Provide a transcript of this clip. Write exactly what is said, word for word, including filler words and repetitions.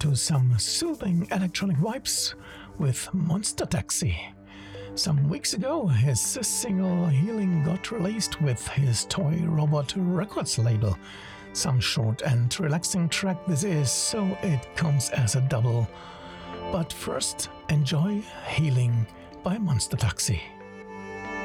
to some soothing electronic vibes with Monster Taxi. Some weeks ago, his single Healing got released with his Toy Robot Records label. Some short and relaxing track this is, so it comes as a double. But first, enjoy Healing by Monster Taxi.